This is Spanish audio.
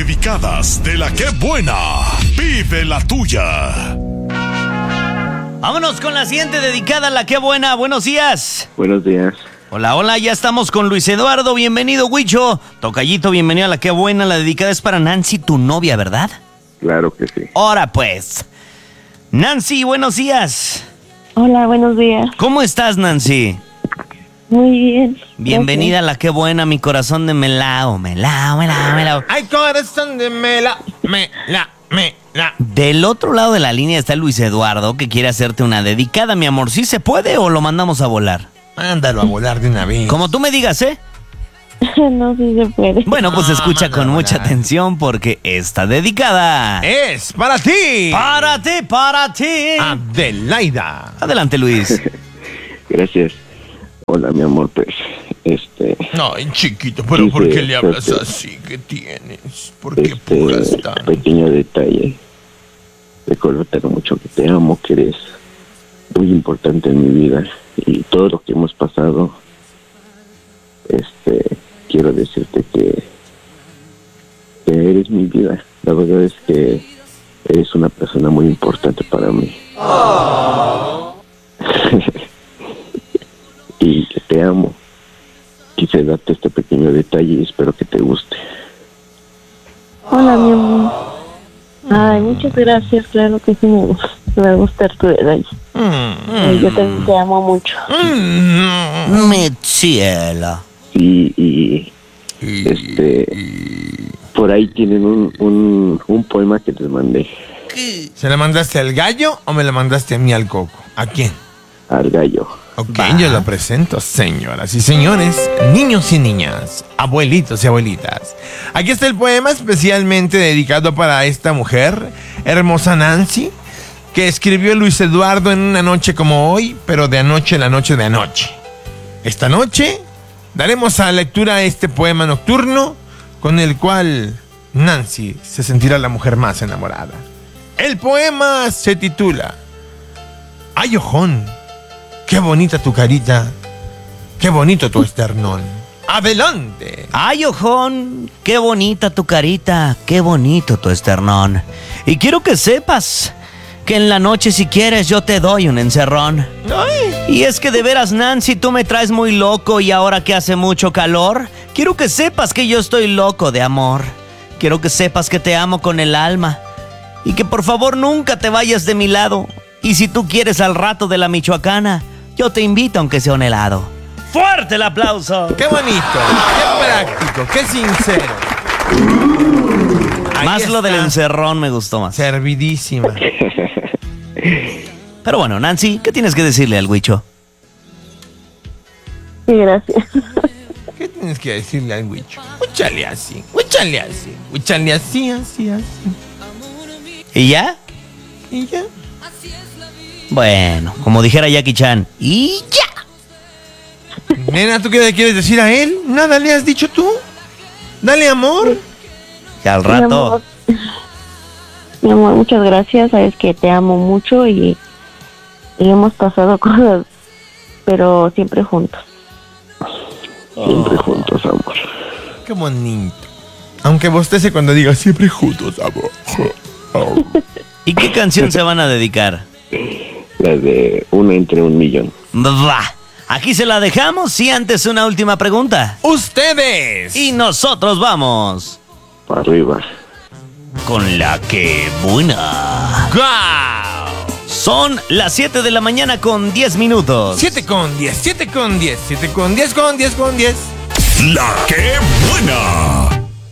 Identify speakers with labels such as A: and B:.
A: dedicadas de la que buena. Pide la tuya.
B: Vámonos con la siguiente dedicada, la que buena. Buenos días.
C: Buenos días.
B: Hola, hola, ya estamos con Luis Eduardo. Bienvenido, Huicho. Tocayito, bienvenido a la que buena. La dedicada es para Nancy, tu novia, ¿verdad?
C: Claro que sí.
B: Ahora pues. Nancy, buenos días.
D: Hola, buenos días.
B: ¿Cómo estás, Nancy?
D: Muy bien.
B: Bienvenida a la que buena, mi corazón de melao.
E: Ay, corazón de mela.
B: Del otro lado de la línea está Luis Eduardo, que quiere hacerte una dedicada, mi amor. ¿Sí se puede o lo mandamos a volar?
E: Mándalo a volar de una vez.
B: Como tú me digas, ¿eh?
D: No, sí se puede.
B: Bueno, pues escucha con mucha atención porque está dedicada.
E: Es para ti.
B: Para ti.
E: Adelaida.
B: Adelante, Luis.
C: Gracias. Hola, mi amor, pues,
E: Ay, chiquito, pero ¿por qué le hablas así? ¿Qué tienes? ¿Por qué pujas tanto?
C: pequeño detalle. Recordarte lo mucho que te amo, que eres muy importante en mi vida y todo lo que hemos pasado. Quiero decirte que eres mi vida. La verdad es que eres una persona muy importante para mí. Y que te amo. Quise darte este pequeño detalle y espero que te guste.
D: Hola, mi amor. Ay, muchas gracias. Claro que sí me gusta tu detalle. Yo también te amo mucho.
B: Mi cielo.
C: Y por ahí tienen un poema que les mandé
E: ¿Se la mandaste al gallo o me la mandaste a mí al coco? ¿A quién?
C: al gallo.
E: Ok, yo lo presento, señoras y señores, niños y niñas, abuelitos y abuelitas. Aquí está el poema especialmente dedicado para esta mujer, hermosa Nancy, que escribió Luis Eduardo en una noche como hoy, pero de anoche, la noche de anoche. Esta noche daremos a lectura este poema nocturno con el cual Nancy se sentirá la mujer más enamorada. El poema se titula Ay, ojón, qué bonita tu carita, qué bonito tu esternón. ¡Adelante!
B: Ay, ojón, qué bonita tu carita, qué bonito tu esternón. Y quiero que sepas que en la noche si quieres yo te doy un encerrón.
E: ¡Ay!
B: Y es que de veras, Nancy, tú me traes muy loco y ahora que hace mucho calor, quiero que sepas que yo estoy loco de amor. Quiero que sepas que te amo con el alma y que por favor nunca te vayas de mi lado. Y si tú quieres al rato de la Michoacana, yo te invito aunque sea un helado. ¡Fuerte el aplauso!
E: ¡Qué bonito! ¡Qué práctico! ¡Qué sincero! Ahí
B: Más lo
E: está.
B: del encerrón me gustó más.
E: Servidísima.
B: Pero bueno, Nancy, ¿qué tienes que decirle al Huicho?
D: Sí, gracias.
E: ¿Qué tienes que decirle al Huicho? Úchale así, úchale así, úchale así, así, así.
B: ¿Y ya?
E: Y ya.
B: Bueno, como dijera Jackie Chan. ¡Y ya!
E: Nena, ¿tú qué le quieres decir a él? ¿Nada le has dicho tú? Dale amor.
B: Que al rato...
D: Mi amor, muchas gracias. Sabes que te amo mucho y hemos pasado cosas, pero siempre juntos.
C: Siempre juntos, amor.
E: Qué bonito. Aunque bostece cuando diga siempre juntos, amor.
B: ¿Y qué canción se van a dedicar?
C: La de Una entre un millón.
B: Va. Aquí se la dejamos y antes una última pregunta.
E: ¡Ustedes!
B: Y nosotros vamos
C: Para arriba.
B: con la que buena.
E: ¡Guau!
B: Son las 7 de la mañana con 10 minutos.
E: 7 con 10, 7 con 10, 7 con 10 con 10 con 10.
A: La que buena.